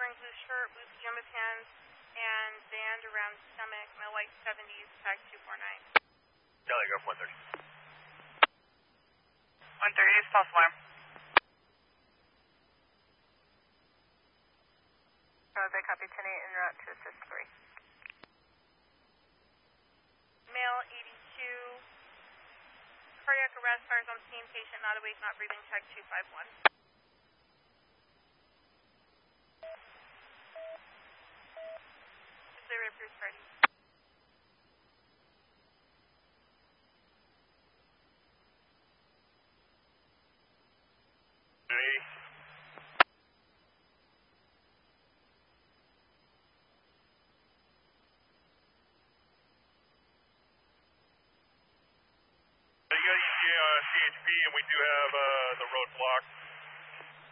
wearing blue shirt, blue pajama pants, and band around stomach, no white 70s, tag 249. Charlie, go for 130. 130 is false alarm. They copy 10-8 en route to assist 3. Male 82, cardiac arrest, fires on scene, patient not awake, not breathing, tag 251. Zero Bruce ready. You got ETA on CHP, and we do have the road blocked.